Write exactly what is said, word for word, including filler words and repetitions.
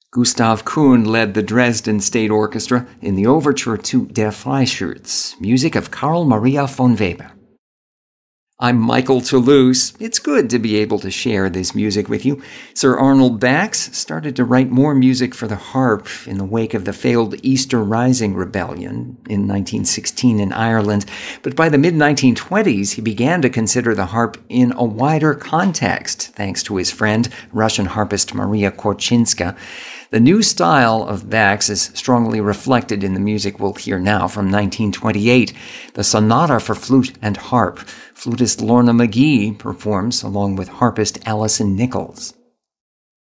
Gustav Kuhn led the Dresden State Orchestra in the overture to Der Freischütz, music of Carl Maria von Weber. I'm Michael Toulouse. It's good to be able to share this music with you. Sir Arnold Bax started to write more music for the harp in the wake of the failed Easter Rising Rebellion in nineteen sixteen in Ireland, but by the mid nineteen twenties he began to consider the harp in a wider context, thanks to his friend, Russian harpist Maria Korchinska. The new style of Bax is strongly reflected in the music we'll hear now from nineteen twenty-eight, the Sonata for Flute and Harp. Flutist Lorna McGee performs along with harpist Alison Nichols.